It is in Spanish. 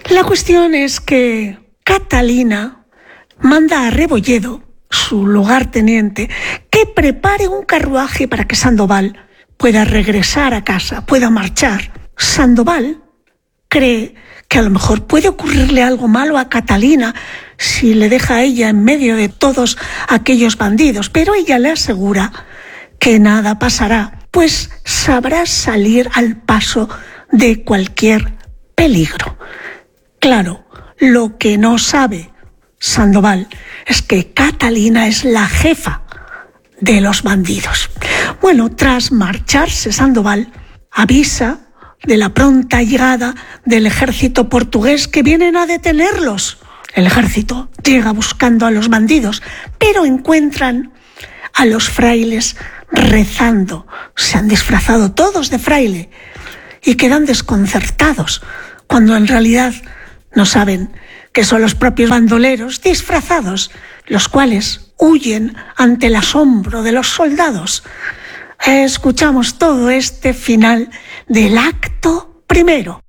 La cuestión es que Catalina manda a Rebolledo, su lugarteniente, que prepare un carruaje para que Sandoval pueda regresar a casa, pueda marchar. Sandoval cree que a lo mejor puede ocurrirle algo malo a Catalina si le deja a ella en medio de todos aquellos bandidos, pero ella le asegura que nada pasará, pues sabrá salir al paso de cualquier peligro. Claro, lo que no sabe Sandoval es que Catalina es la jefa de los bandidos. Bueno, tras marcharse Sandoval, avisa de la pronta llegada del ejército portugués que vienen a detenerlos. El ejército llega buscando a los bandidos, pero encuentran a los frailes rezando. Se han disfrazado todos de fraile y quedan desconcertados cuando en realidad no saben que son los propios bandoleros disfrazados, los cuales huyen ante el asombro de los soldados. Escuchamos todo este final del acto primero.